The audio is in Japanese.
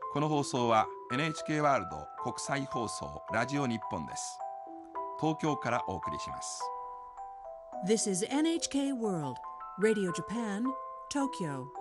この放送は NHK ワールド国際放送ラジオ日本です。東京からお送りします。 This is NHK World Radio Japan, Tokyo.